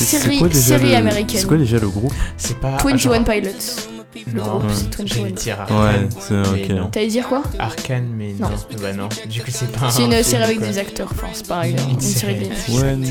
série américaine. C'est quoi déjà le groupe? C'est pas... 21 Pilots. Le Non, groupe, c'est 21. j'allais dire Ouais, Arcane. c'est ok. Mais non. T'allais dire quoi? Arcane, mais Non. non. Bah non, du coup c'est pas C'est un une film, série avec quoi. des acteurs, enfin c'est pas une Une série série. de... Ouais,